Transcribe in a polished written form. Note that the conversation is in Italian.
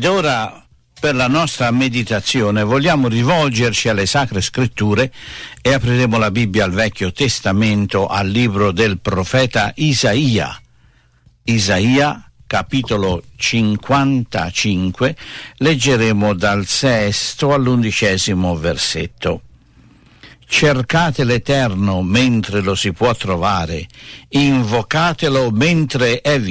Ed ora, per la nostra meditazione, vogliamo rivolgerci alle Sacre Scritture e apriremo la Bibbia al Vecchio Testamento, al libro del profeta Isaia. Isaia, capitolo 55, leggeremo dal 6° all'11° versetto. Cercate l'Eterno mentre lo si può trovare, invocatelo mentre è